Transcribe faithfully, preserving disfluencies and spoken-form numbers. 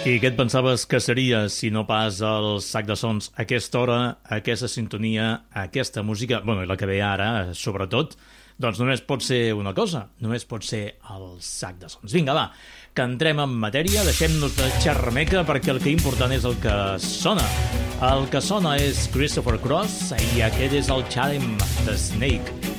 I què et pensaves que seria, si no pas el Sac de Sons, a aquesta hora, a aquesta sintonia, a aquesta música, bueno, i la que ve ara, sobretot, doncs només pot ser una cosa, només pot ser el Sac de Sons. Vinga, va, que entrem en matèria, deixem-nos de xerrameca, perquè el que important és el que sona. El que sona és Christopher Cross i aquest és el Charm de Snake.